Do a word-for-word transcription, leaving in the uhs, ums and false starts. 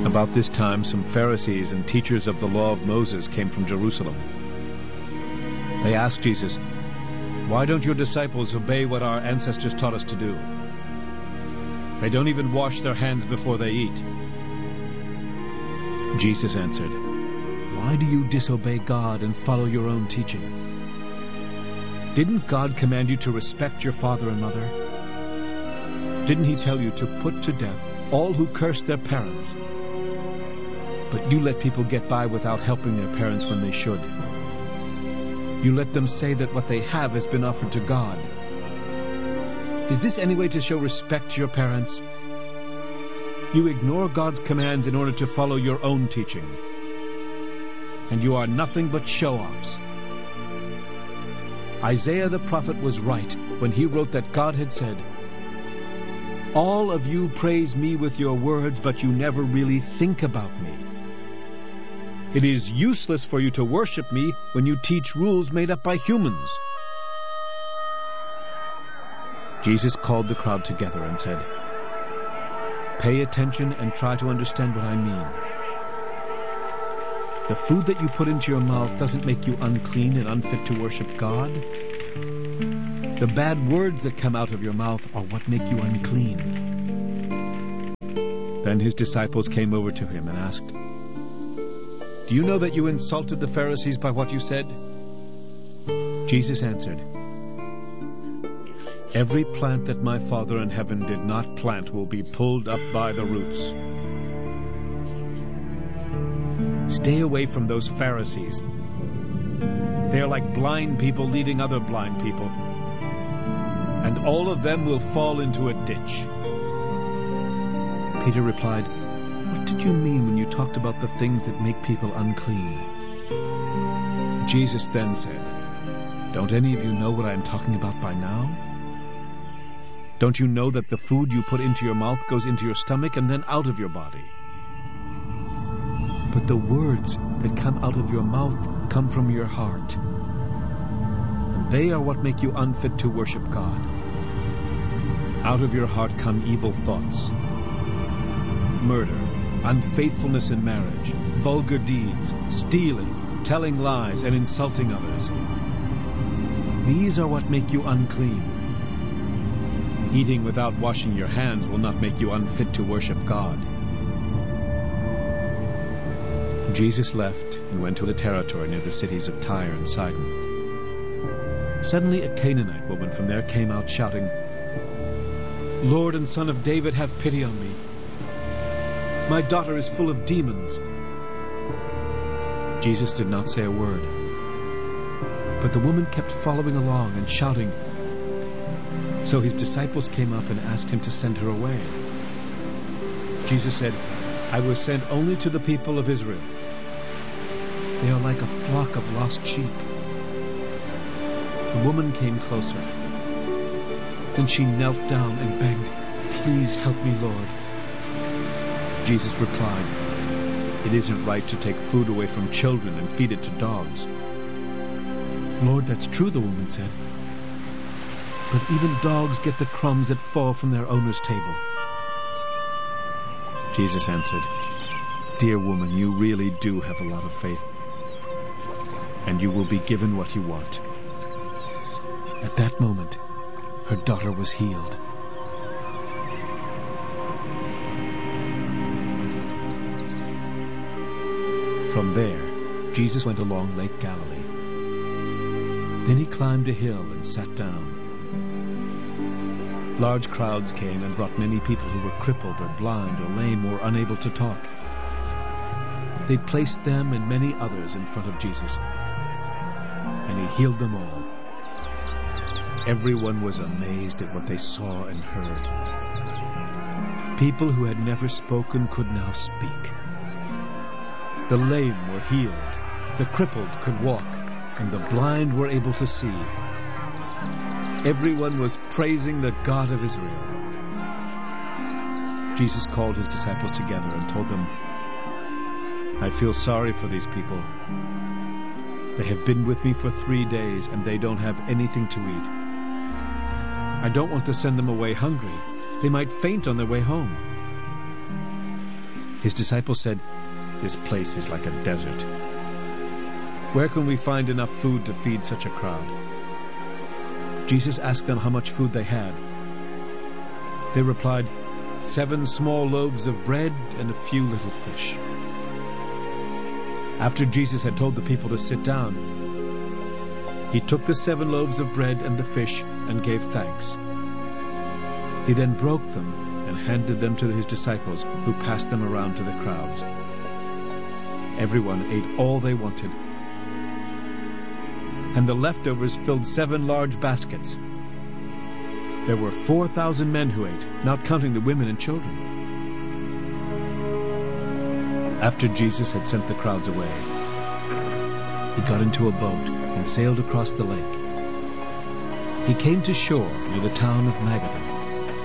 About this time, some Pharisees and teachers of the law of Moses came from Jerusalem. They asked Jesus, "Why don't your disciples obey what our ancestors taught us to do? They don't even wash their hands before they eat." Jesus answered, "Why do you disobey God and follow your own teaching? Didn't God command you to respect your father and mother? Didn't he tell you to put to death all who curse their parents? But you let people get by without helping their parents when they should. You let them say that what they have has been offered to God. Is this any way to show respect to your parents? You ignore God's commands in order to follow your own teaching. And you are nothing but show-offs." Isaiah the prophet was right when he wrote that God had said, "All of you praise me with your words, but you never really think about me. It is useless for you to worship me when you teach rules made up by humans." Jesus called the crowd together and said, "Pay attention and try to understand what I mean. The food that you put into your mouth doesn't make you unclean and unfit to worship God. The bad words that come out of your mouth are what make you unclean." Then his disciples came over to him and asked, "Do you know that you insulted the Pharisees by what you said?" Jesus answered, "Every plant that my Father in heaven did not plant will be pulled up by the roots. Stay away from those Pharisees. They are like blind people leading other blind people, and all of them will fall into a ditch." Peter replied, "What did you mean when you talked about the things that make people unclean?" Jesus then said, "Don't any of you know what I am talking about by now? Don't you know that the food you put into your mouth goes into your stomach and then out of your body? But the words that come out of your mouth come from your heart, and they are what make you unfit to worship God. Out of your heart come evil thoughts, murder, unfaithfulness in marriage, vulgar deeds, stealing, telling lies, and insulting others. These are what make you unclean. Eating without washing your hands will not make you unfit to worship God." Jesus left and went to the territory near the cities of Tyre and Sidon. Suddenly a Canaanite woman from there came out shouting, "Lord and Son of David, have pity on me. My daughter is full of demons." Jesus did not say a word, but the woman kept following along and shouting. So his disciples came up and asked him to send her away. Jesus said, "I was sent only to the people of Israel. They are like a flock of lost sheep." The woman came closer. Then she knelt down and begged, "Please help me, Lord." Jesus replied, "It isn't right to take food away from children and feed it to dogs." "Lord, that's true," the woman said. "But even dogs get the crumbs that fall from their owner's table." Jesus answered, "Dear woman, you really do have a lot of faith, and you will be given what you want." At that moment, her daughter was healed. From there, Jesus went along Lake Galilee. Then he climbed a hill and sat down. Large crowds came and brought many people who were crippled or blind or lame or unable to talk. They placed them and many others in front of Jesus, and he healed them all. Everyone was amazed at what they saw and heard. People who had never spoken could now speak. The lame were healed, the crippled could walk, and the blind were able to see. Everyone was praising the God of Israel. Jesus called his disciples together and told them, "I feel sorry for these people. They have been with me for three days and they don't have anything to eat. I don't want to send them away hungry. They might faint on their way home. His disciples said, "This place is like a desert. Where can we find enough food to feed such a crowd?" Jesus asked them how much food they had. They replied, "Seven small loaves of bread and a few little fish." After Jesus had told the people to sit down, he took the seven loaves of bread and the fish and gave thanks. He then broke them and handed them to his disciples, who passed them around to the crowds. Everyone ate all they wanted, and the leftovers filled seven large baskets. There were four thousand men who ate, not counting the women and children. After Jesus had sent the crowds away, he got into a boat and sailed across the lake. He came to shore near the town of Magadan.